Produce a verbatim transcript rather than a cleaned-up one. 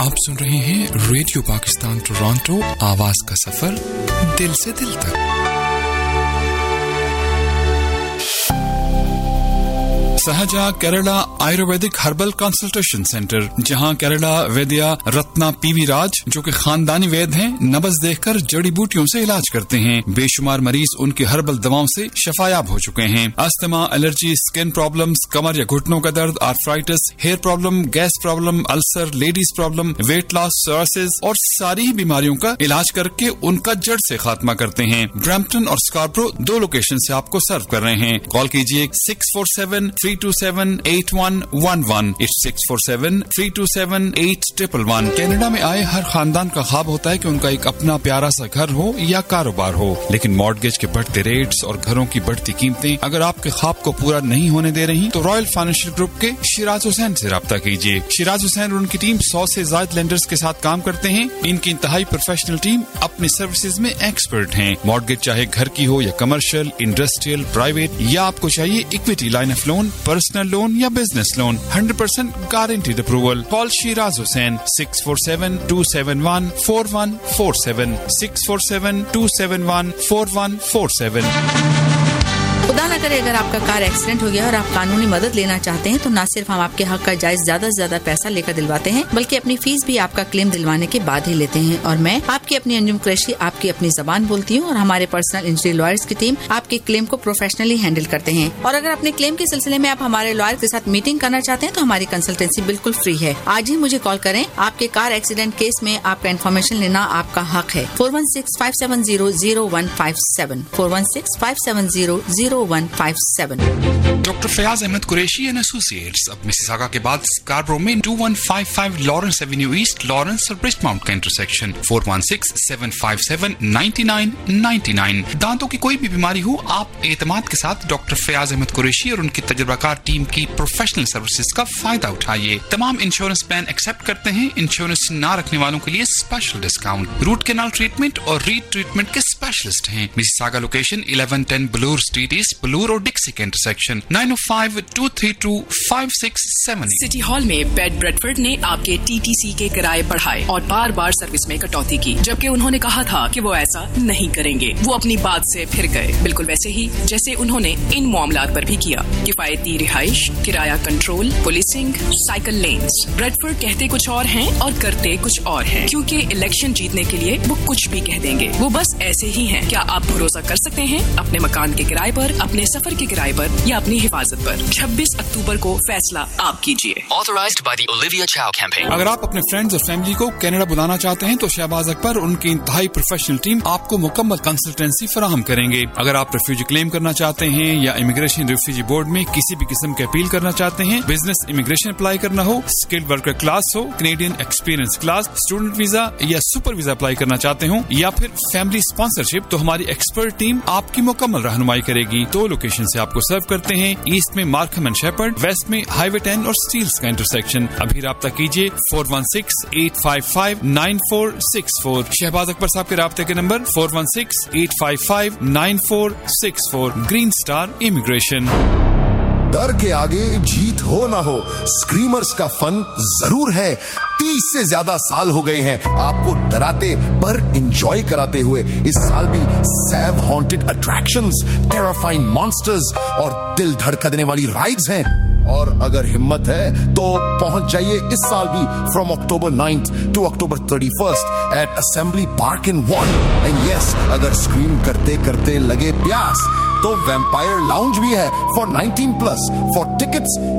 आप सुन रहे हैं रेडियो पाकिस्तान टोरंटो, आवाज का सफर दिल से दिल तक। सहजा Kerala Ayurvedic herbal consultation centre, जहां केरला वैद्या रत्ना पीवी राज जो कि खानदानी वैद्य हैं, नब्ज देखकर जड़ी बूटियों से इलाज करते हैं। बेशुमार मरीज उनकी हर्बल दवाओं से शफायाब हो चुके हैं। अस्थमा, एलर्जी, स्किन प्रॉब्लम्स, कमर या घुटनों का दर्द, arthritis, hair problem, gas problem, ulcer, ladies problem, weight loss, psoriasis और सारी ही बीमारियों का इलाज करके उनका जड़ से खात्मा करते हैं। ब्रैम्पटन और स्कार्बरो दो लोकेशन से आपको सर्व कर रहे हैं। कॉल कीजिए six four seven three to seven eight one one one, six four seven three to seven eight triple one. Canada में आए हर खानदान का ख्वाब होता है कि उनका एक अपना प्यारा सा घर हो या कारोबार हो, लेकिन मॉर्गेज के बढ़ते रेट्स और घरों की बढ़ती कीमतें अगर आपके ख्वाब को पूरा नहीं होने दे रही, तो रॉयल फाइनेंशियल ग्रुप के शिराज हुसैन से राब्ता कीजिए। शिराज हुसैन और उनकी टीम सौ से ज्यादा लेंडर्स के साथ काम करते हैं। इनकी इंतहाई प्रोफेशनल टीम अपनी सर्विसेज में एक्सपर्ट हैं। मॉर्गेज चाहे घर की हो या कमर्शियल, इंडस्ट्रियल, प्राइवेट, या आपको चाहिए equity line of loan, personal loan या business loan, hundred percent guaranteed approval. Call Siraj Hussain six four seven to seven one four one four seven, six four seven to seven one four one four seven. खुदा न करे अगर आपका car accident हो गया और आप कानूनी मदद लेना चाहते हैं, तो न सिर्फ हम आपके हक का जायज ज्यादा से ज्यादा पैसा लेकर दिलवाते हैं, बल्कि अपनी फीस भी आपका क्लेम दिलवाने के बाद ही लेते हैं। और मैं आपकी अपनी अंजुम कुरैशी आपकी अपनी जबान बोलती हूँ, और हमारे पर्सनल इंजरी लॉयर्स की टीम आपके क्लेम को प्रोफेशनली हैंडल करते हैं। और अगर अपने क्लेम के सिलसिले में आप हमारे लॉयर के साथ मीटिंग करना चाहते हैं, तो हमारी कंसल्टेंसी बिल्कुल फ्री है। आज ही मुझे कॉल करें। आपके कार एक्सीडेंट केस में आपका इन्फॉर्मेशन लेना आपका हक है। Four one six five seven zero zero one five seven, four one six five seven zero zero one five seven. Doctor Fayaz Ahmad Qureshi and associates अब मिसिसागा के बाद स्कार्बरो में to one five five Lawrence Avenue east, Lawrence और ब्रिस्टमाउंट का intersection, four one six seven five seven nine nine nine nine. दांतों की कोई भी बीमारी हो, आप एतमाद के साथ डॉक्टर फयाज अहमद कुरैशी और उनकी तजुर्बाकार टीम की प्रोफेशनल सर्विसेज का फायदा उठाइए। तमाम इंश्योरेंस प्लान एक्सेप्ट करते हैं। इंश्योरेंस ना रखने वालों के लिए special discount. Root canal treatment और रीड ट्रीटमेंट के स्पेशलिस्ट हैं। Mississauga location eleven ten blur street east, blur और डिक्सी के intersection, nine O five to three to five six seven. City hall में बेड ब्रेडफोर्ड ने आपके टीटीसी के किराए बढ़ाए और बार बार सर्विस में कटौती की, जबकि उन्होंने कहा था कि वो ऐसा नहीं करेंगे। वो अपनी बात से फिर गए, बिल्कुल वैसे ही जैसे उन्होंने इन मामलात पर भी किया। किफायती रिहाइश, किराया control, policing, cycle lens. Bradford कहते कुछ और हैं और करते कुछ और हैं, क्योंकि इलेक्शन जीतने के लिए वो कुछ भी कह देंगे। वो बस ऐसे ही हैं। क्या आप भरोसा कर सकते हैं अपने मकान के किराए पर, अपने सफर के किराए पर या अपनी हिफाजत पर? छब्बीस अक्टूबर को फैसला आप कीजिए। Authorized by the Olivia Chow campaign. अगर आप अपने फ्रेंड्स और फैमिली को कनाडा बुलाना चाहते हैं, तो शहबाज अकबर और उनकी इंतहाई प्रोफेशनल टीम आपको मुकम्मल कंसल्टेंसी फराहम करेंगे। अगर आप रेफ्यूजी क्लेम करना चाहते हैं या इमिग्रेशन रेफ्यूजी बोर्ड में किसी भी किस्म की अपील करना चाहते हैं, बिजनेस इमिग्रेशन अप्लाई करना हो, स्किल्ड वर्कर क्लास हो, Canadian experience class, student visa या सुपर वीजा अप्लाई करना चाहते हो, या फिर फैमिली स्पॉन्सरशिप, तो हमारी एक्सपर्ट टीम आपकी मुकम्मल रहनुमाई करेगी। दो लोकेशन से आपको सर्व करते हैं, ईस्ट में मार्कहम एंड शेपर्ड, वेस्ट में हाईवे टेन और स्टील्स का इंटरसेक्शन। अभी राब्ता कीजिए four one six eight five five nine four six four. Shahbaz Akbar साहब के राब्ते के number four one six eight five five nine four six four. Green star immigration. डर के आगे जीत हो ना हो, स्क्रीमर्स का फन जरूर है। तीस से ज्यादा साल हो गए हैं आपको डराते पर एंजॉय कराते हुए। इस साल भी सैव हॉन्टेड अट्रैक्शंस, टेरिफाइंग मॉन्स्टर्स और दिल धड़कने वाली राइड्स हैं। और अगर हिम्मत है तो पहुंच जाइए इस साल भी from October ninth to October thirty first eight assembly park in one. And yes, अगर स्क्रीम करते करते लगे प्यास, तो वैम्पायर लाउंज भी है for nineteen plus. For tickets